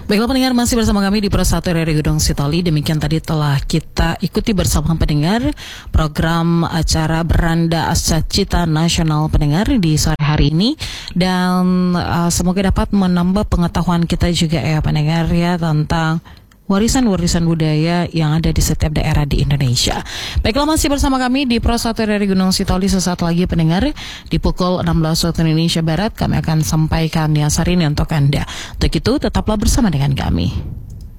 Baiklah pendengar, masih bersama kami di Pro1 RRI Gunung Sitoli. Demikian tadi telah kita ikuti bersama pendengar program acara Beranda Ascita Nasional pendengar di sore hari ini. Dan semoga dapat menambah pengetahuan kita juga ya pendengar ya tentang warisan-warisan budaya yang ada di setiap daerah di Indonesia. Baiklah, masih bersama kami di Pro1 RRI Gunung Sitoli. Sesaat lagi pendengar, di pukul 16 waktu Indonesia Barat kami akan sampaikan yang hari ini untuk Anda. Untuk itu tetaplah bersama dengan kami.